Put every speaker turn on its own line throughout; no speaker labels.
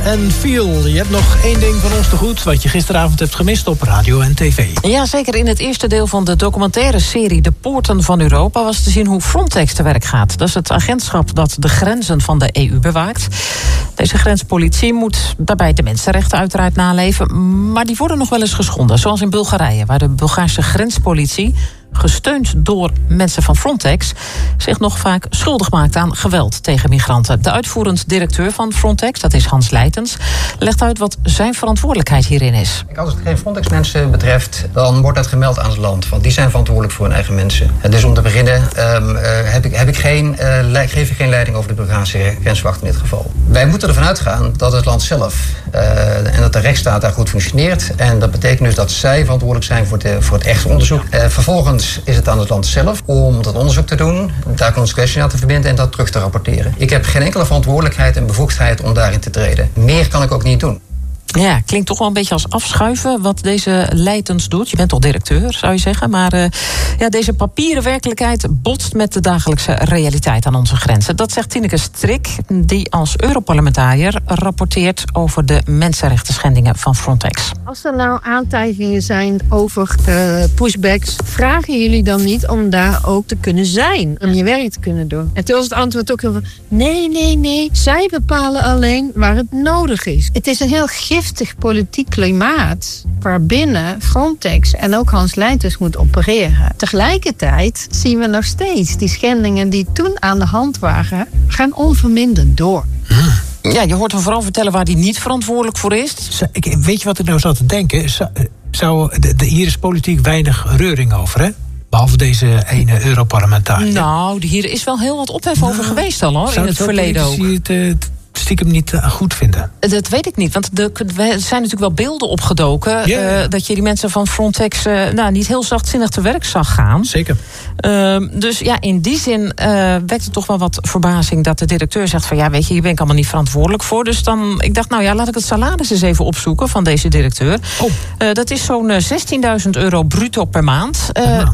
en Feel. Je hebt nog één ding van ons te goed wat je gisteravond hebt gemist op radio en tv.
Ja, zeker. In het eerste deel van de documentaire serie De Poorten van Europa was te zien hoe Frontex te werk gaat. Dat is het agentschap dat de grenzen van de EU bewaakt. Deze grenspolitie moet daarbij de mensenrechten uiteraard naleven, maar die worden nog wel eens geschonden. Zoals in Bulgarije, waar de Bulgaarse grenspolitie, gesteund door mensen van Frontex, zich nog vaak schuldig maakt aan geweld tegen migranten. De uitvoerend directeur van Frontex, dat is Hans Leijtens, legt uit wat zijn verantwoordelijkheid hierin is.
Als het geen Frontex-mensen betreft, dan wordt dat gemeld aan het land. Want die zijn verantwoordelijk voor hun eigen mensen. Dus om te beginnen geef ik geen leiding over de Bulgaarse grenswacht in dit geval. Wij moeten ervan uitgaan dat het land zelf en dat de rechtsstaat daar goed functioneert. En dat betekent dus dat zij verantwoordelijk zijn voor het echte onderzoek. Vervolgens is het aan het land zelf om dat onderzoek te doen, daar consequenties aan te verbinden en dat terug te rapporteren. Ik heb geen enkele verantwoordelijkheid en bevoegdheid om daarin te treden. Meer kan ik ook niet doen.
Ja, klinkt toch wel een beetje als afschuiven wat deze Leijtens doet. Je bent toch directeur, zou je zeggen. Maar deze papieren werkelijkheid botst met de dagelijkse realiteit aan onze grenzen. Dat zegt Tineke Strik, die als Europarlementariër rapporteert over de mensenrechten schendingen van Frontex.
Als er nou aantijgingen zijn over pushbacks, vragen jullie dan niet om daar ook te kunnen zijn? Om je werk te kunnen doen? En toen was het antwoord ook heel van, nee. Zij bepalen alleen waar het nodig is. Het is een heel giftig politiek klimaat waarbinnen Frontex en ook Hans Leijtens moet opereren. Tegelijkertijd zien we nog steeds die schendingen die toen aan de hand waren, gaan onverminderd door.
Ja, je hoort hem vooral vertellen waar hij niet verantwoordelijk voor is.
Weet je wat ik nou zat te denken? Hier is politiek weinig reuring over, hè? Behalve deze ene Europarlementariër.
Nou, hier is wel heel wat ophef over geweest al, hoor, in het verleden ook.
Stiekem niet goed vinden? Dat
weet ik niet, want er zijn natuurlijk wel beelden opgedoken, dat je die mensen van Frontex niet heel zachtzinnig te werk zag gaan.
Zeker.
Dus ja, in die zin wekt het toch wel wat verbazing dat de directeur zegt van weet je, hier ben ik allemaal niet verantwoordelijk voor. Dus ik dacht, laat ik het salaris eens even opzoeken van deze directeur. Dat is zo'n €16.000 bruto per maand.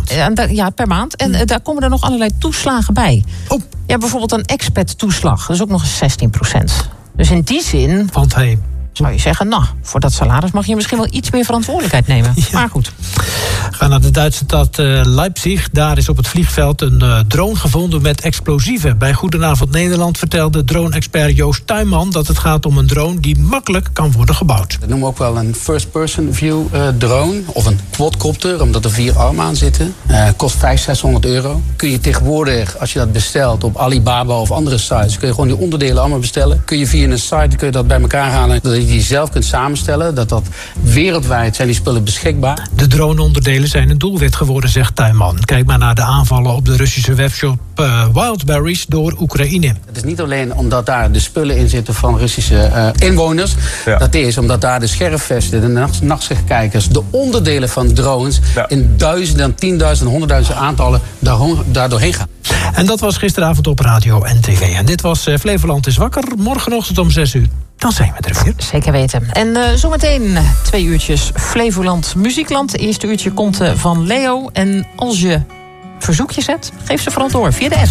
Per maand. En daar komen er nog allerlei toeslagen bij. Ja, bijvoorbeeld een expat-toeslag. Dat is ook nog eens 16%. Dus in die zin zou je zeggen, voor dat salaris mag je misschien wel iets meer verantwoordelijkheid nemen. Ja. Maar goed.
Ga naar de Duitse stad Leipzig. Daar is op het vliegveld een drone gevonden met explosieven. Bij Goedenavond Nederland vertelde drone-expert Joost Tuinman dat het gaat om een drone die makkelijk kan worden gebouwd.
Dat noemen we ook wel een first-person view drone of een quadcopter, omdat er 4 armen aan zitten. Kost €500-600. Kun je tegenwoordig, als je dat bestelt op Alibaba of andere sites, kun je gewoon die onderdelen allemaal bestellen. Kun je via een site dat bij elkaar halen, dat je die zelf kunt samenstellen. Dat wereldwijd zijn die spullen beschikbaar.
De drone-onderdelen zijn een doelwit geworden, zegt Tuinman. Kijk maar naar de aanvallen op de Russische webshop Wildberries door Oekraïne.
Het is niet alleen omdat daar de spullen in zitten van Russische inwoners. Ja. Dat is omdat daar de scherfvesten, de nachtsichtkijkers, de onderdelen van drones in duizenden, 10.000, 100.000 aantallen daar doorheen gaan.
En dat was gisteravond op radio en tv. En dit was Flevoland is wakker. Morgenochtend om 6:00. Dan zijn we er weer.
Zeker weten. En zometeen 2 uurtjes Flevoland Muziekland. Het eerste uurtje komt van Leo. En als je verzoekjes hebt, geef ze vooral door via de app.